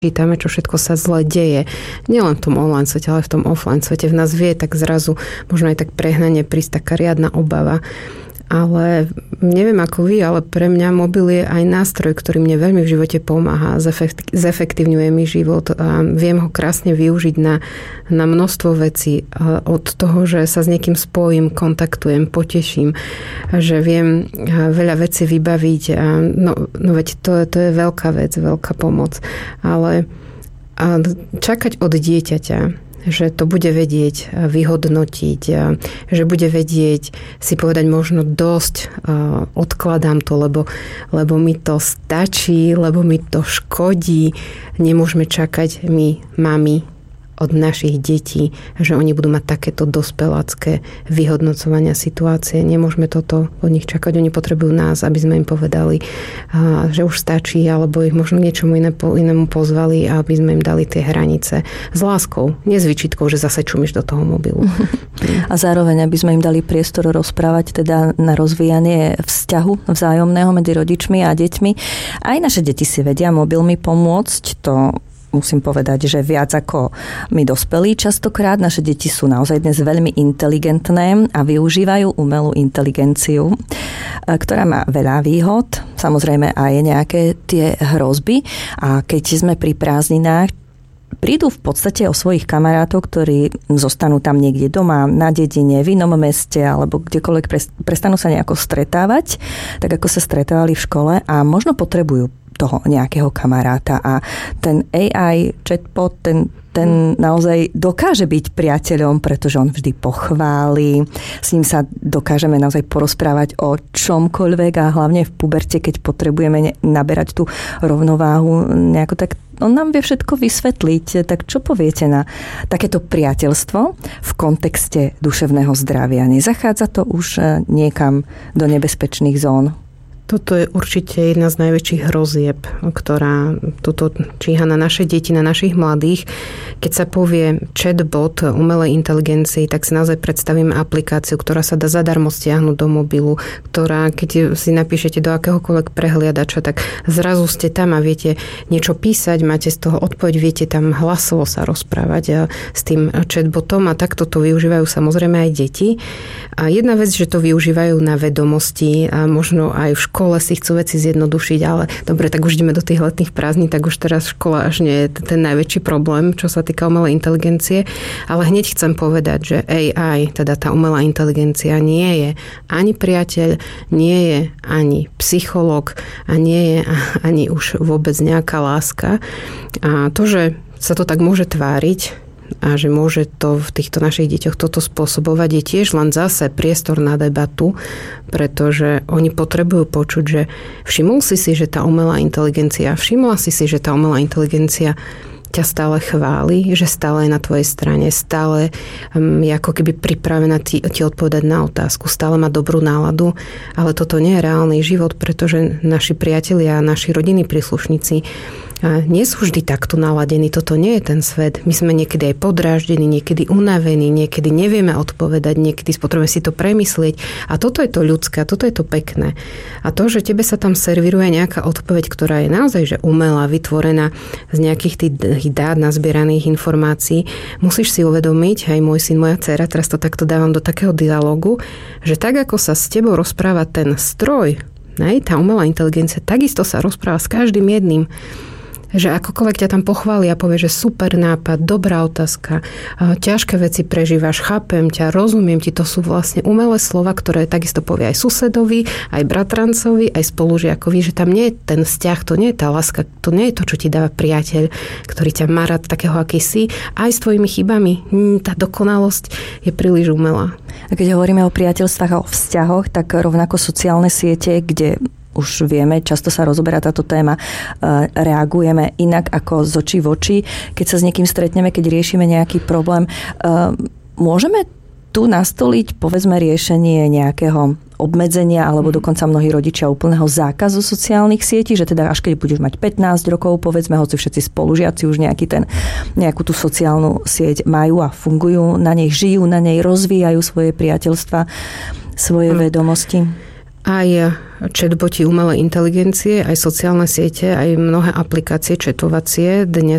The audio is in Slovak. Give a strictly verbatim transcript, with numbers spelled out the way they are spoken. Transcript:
čítame, čo všetko sa zle deje. Nielen v tom online svete, ale v tom offline svete. V nás vie tak zrazu, možno aj tak prehnane prísť taká riadna obava. Ale neviem ako vy, ale pre mňa mobil je aj nástroj, ktorý mne veľmi v živote pomáha. Zefektívňuje mi život a viem ho krásne využiť na, na množstvo vecí. Od toho, že sa s niekým spojím, kontaktujem, poteším, že viem veľa vecí vybaviť. No, no veď to, to je veľká vec, veľká pomoc. Ale čakať od dieťaťa, že to bude vedieť vyhodnotiť, že bude vedieť si povedať možno dosť, odkladám to, lebo, lebo mi to stačí, lebo mi to škodí. Nemôžeme čakať my, mami, od našich detí, že oni budú mať takéto dospelácké vyhodnocovania situácie. Nemôžeme toto od nich čakať. Oni potrebujú nás, aby sme im povedali, že už stačí, alebo ich možno niečomu iné, inému pozvali, aby sme im dali tie hranice s láskou, nie s výčitkou, že zase čumíš do toho mobilu. A zároveň, aby sme im dali priestor rozprávať teda na rozvíjanie vzťahu vzájomného medzi rodičmi a deťmi. Aj naše deti si vedia mobilmi pomôcť, to musím povedať, že viac ako my dospelí častokrát. Naše deti sú naozaj dnes veľmi inteligentné a využívajú umelú inteligenciu, ktorá má veľa výhod, samozrejme aj nejaké tie hrozby. A keď sme pri prázdninách, prídu v podstate o svojich kamarátov, ktorí zostanú tam niekde doma, na dedine, v inom meste alebo kdekoľvek prestanú sa nejako stretávať, tak ako sa stretávali v škole a možno potrebujú toho nejakého kamaráta a ten á í chatbot, ten, ten naozaj dokáže byť priateľom, pretože on vždy pochváli, s ním sa dokážeme naozaj porozprávať o čomkoľvek a hlavne v puberte, keď potrebujeme naberať tú rovnováhu nejako, tak on nám vie všetko vysvetliť. Tak čo poviete na takéto priateľstvo v kontexte duševného zdravia? Nezachádza to už niekam do nebezpečných zón? Toto je určite jedna z najväčších hrozieb, ktorá tuto číha na naše deti, na našich mladých. Keď sa povie chatbot umelej inteligencii, tak si naozaj predstavíme aplikáciu, ktorá sa dá zadarmo stiahnuť do mobilu, ktorá, keď si napíšete do akéhokoľvek prehliadača, tak zrazu ste tam a viete niečo písať, máte z toho odpoveď, viete tam hlasovo sa rozprávať s tým chatbotom a takto to využívajú samozrejme aj deti. A jedna vec, že to využívajú na vedomosti a možno aj v škole, škole si chcú veci zjednodušiť, ale dobre, tak už ideme do tých letných prázdnin, tak už teraz škola až nie je ten najväčší problém, čo sa týka umelej inteligencie. Ale hneď chcem povedať, že á í, teda tá umelá inteligencia, nie je ani priateľ, nie je ani psychológ a nie je ani už vôbec nejaká láska. A to, že sa to tak môže tváriť, a že môže to v týchto našich deťoch toto spôsobovať, je tiež len zase priestor na debatu, pretože oni potrebujú počuť, že všimol si si, že tá umelá inteligencia, všimla si si, že tá umelá inteligencia ťa stále chváli, že stále je na tvojej strane, stále um, je ako keby pripravená ti, ti odpovedať na otázku, stále má dobrú náladu, ale toto nie je reálny život, pretože naši priatelia, naši rodinní príslušníci nie sú vždy takto naladení. Toto nie je ten svet. My sme niekedy aj podráždení, niekedy unavení, niekedy nevieme odpovedať, niekedy potrebujeme si to premyslieť. A toto je to ľudské, a toto je to pekné. A to, že tebe sa tam servíruje nejaká odpoveď, ktorá je naozaj že umelá, vytvorená z nejakých tých dát, nazbieraných informácií, musíš si uvedomiť, aj môj syn, moja dcéra, teraz to takto dávam do takého dialogu, že tak, ako sa s tebou rozpráva ten stroj, ne, tá umelá inteligencia, takisto sa rozpráva s každým jedným. Že akokoľvek ťa tam pochváli a povie, že super nápad, dobrá otázka, ťažké veci prežívaš, chápem ťa, rozumiem ti, to sú vlastne umelé slova, ktoré takisto povie aj susedovi, aj bratrancovi, aj spolužiakovi, že tam nie je ten vzťah, to nie je tá láska, to nie je to, čo ti dáva priateľ, ktorý ťa má rád takého, aký si, aj s tvojimi chybami. Tá dokonalosť je príliš umelá. A keď hovoríme o priateľstvách a o vzťahoch, tak rovnako sociálne siete, kde už vieme, často sa rozoberá táto téma, reagujeme inak ako z očí v oči. Keď sa s niekým stretneme, keď riešime nejaký problém, môžeme tu nastoliť, povedzme, riešenie nejakého obmedzenia, alebo dokonca mnohí rodičia úplného zákazu sociálnych sietí, že teda až keď budeš mať pätnásť rokov, povedzme, hoci všetci spolužiaci už nejaký ten, nejakú tú sociálnu sieť majú a fungujú, na nej žijú, na nej rozvíjajú svoje priateľstva, svoje vedomosti. Aj chatboti umelej inteligencie, aj sociálne siete, aj mnohé aplikácie chatovacie dnes